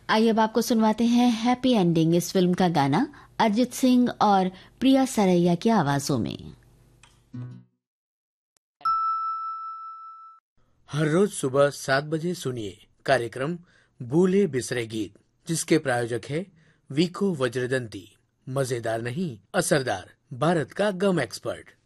आइए अब आपको सुनवाते हैं हैप्पी एंडिंग इस फिल्म का गाना अरिजीत सिंह और प्रिया सरैया की आवाजों में। हर रोज सुबह 7 बजे सुनिए कार्यक्रम भूले बिसरे गीत, जिसके प्रायोजक है वीको वज्रदंती। मजेदार नहीं, असरदार, भारत का गम एक्सपर्ट।